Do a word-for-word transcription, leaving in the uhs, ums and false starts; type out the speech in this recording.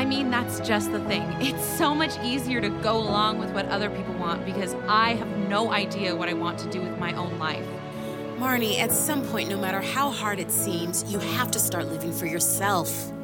I mean, that's just the thing. It's so much easier to go along with what other people want because I have no idea what I want to do with my own life. Marnie, at some point, no matter how hard it seems, you have to start living for yourself.